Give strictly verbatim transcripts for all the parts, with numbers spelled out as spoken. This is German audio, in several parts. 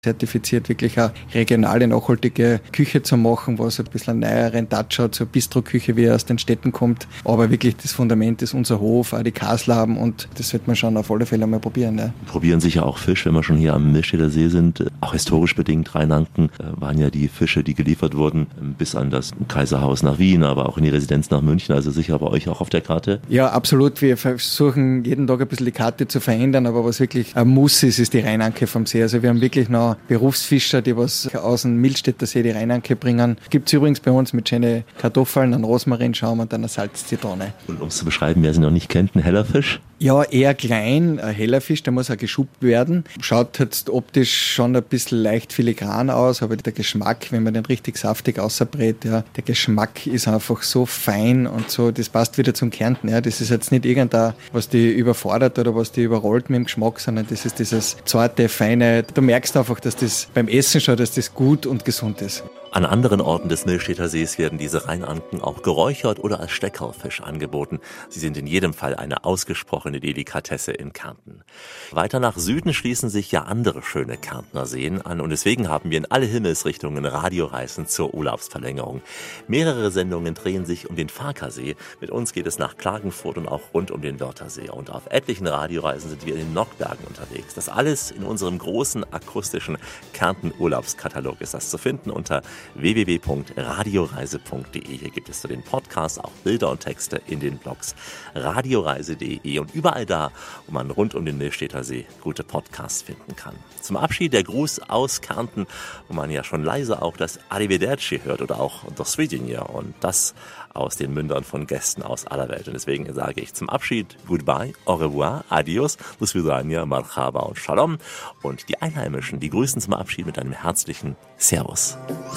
zertifiziert, wirklich eine regionale, nachhaltige Küche zu machen, was ein bisschen einen neueren Touch hat, so eine Bistro-Küche, wie er aus den Städten kommt. Aber wirklich das Fundament ist unser Hof, auch die Kaslaben, und das sollte man schon auf alle Fälle mal probieren. Ja. Probieren sicher auch Fisch, wenn wir schon hier am Millstätter See sind. Auch historisch bedingt, Rheinanken waren ja die Fische, die geliefert wurden, bis an das Kaiserhaus nach Wien, aber auch in die Residenz nach München, also sicher bei euch auch auf der Karte. Ja, absolut. Wir versuchen jeden Tag ein bisschen die Karte zu verändern, aber was wirklich ein Muss ist, ist die Rheinanke vom See. Also wir haben wirklich noch Berufsfischer, die was aus dem Millstätter See die Rheinanke bringen. Gibt es übrigens bei uns mit schönen Kartoffeln, einem Rosmarinschaum und einer Salzzitrone. Und um es zu beschreiben, wer sie noch nicht kennt, ein heller Fisch? Ja, eher klein, ein heller Fisch, der muss auch geschuppt werden. Schaut jetzt optisch schon ein bisschen leicht filigran aus, aber der Geschmack, wenn man den richtig saftig ausbrät, ja, der Geschmack ist einfach so fein und so, das passt wieder zum Kärnten. Ja. Das ist jetzt nicht irgendein, was die überfordert oder was die überrollt mit dem Geschmack, sondern das ist dieses zarte, feine, du merkst einfach, dass das beim Essen schon, dass das gut und gesund ist. An anderen Orten des Millstätter Sees werden diese Rheinanken auch geräuchert oder als Steckerlfisch angeboten. Sie sind in jedem Fall eine ausgesprochene Delikatesse in Kärnten. Weiter nach Süden schließen sich ja andere schöne Kärntner Seen an und deswegen haben wir in alle Himmelsrichtungen Radioreisen zur Urlaubsverlängerung. Mehrere Sendungen drehen sich um den Farkasee. Mit uns geht es nach Klagenfurt und auch rund um den Wörthersee. Und auf etlichen Radioreisen sind wir in den Nockbergen unterwegs. Das alles in unserem großen akustischen Kärnten-Urlaubskatalog ist das zu finden unter w w w punkt radioreise punkt de. Hier gibt es zu den Podcasts auch Bilder und Texte in den Blogs radioreise punkt de und überall da, wo man rund um den Millstätter See gute Podcasts finden kann. Zum Abschied der Gruß aus Kärnten, wo man ja schon leise auch das Arrivederci hört oder auch Do Svidjenja und das aus den Mündern von Gästen aus aller Welt. Und deswegen sage ich zum Abschied Goodbye, au revoir, adios, do svidania, marhaba und shalom. Und die Einheimischen, die grüßen zum Abschied mit einem herzlichen Servus.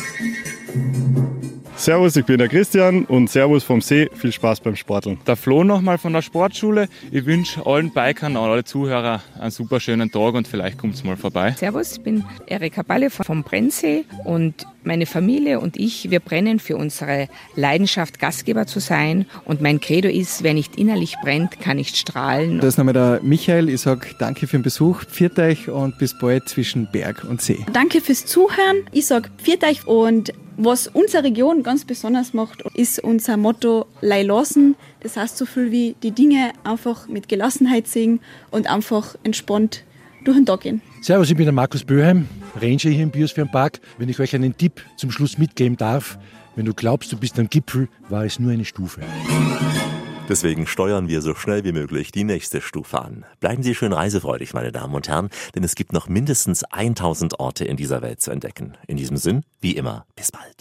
Servus, ich bin der Christian und Servus vom See. Viel Spaß beim Sporteln. Der Flo nochmal von der Sportschule. Ich wünsche allen Bikern und alle Zuhörer einen super schönen Tag und vielleicht kommt es mal vorbei. Servus, ich bin Erika Balle vom Brennsee und meine Familie und ich, wir brennen für unsere Leidenschaft, Gastgeber zu sein. Und mein Credo ist, wer nicht innerlich brennt, kann nicht strahlen. Das ist nochmal der Michael. Ich sage danke für den Besuch, pfiat euch und bis bald zwischen Berg und See. Danke fürs Zuhören. Ich sage pfiat euch und was unsere Region ganz besonders macht, ist unser Motto Lei lassen. Das heißt so viel wie die Dinge einfach mit Gelassenheit sehen und einfach entspannt durch den Tag gehen. Servus, ich bin der Markus Böheim, Ranger hier im Biosphärenpark. Wenn ich euch einen Tipp zum Schluss mitgeben darf, wenn du glaubst, du bist am Gipfel, war es nur eine Stufe. Deswegen steuern wir so schnell wie möglich die nächste Stufe an. Bleiben Sie schön reisefreudig, meine Damen und Herren, denn es gibt noch mindestens tausend Orte in dieser Welt zu entdecken. In diesem Sinn, wie immer, bis bald.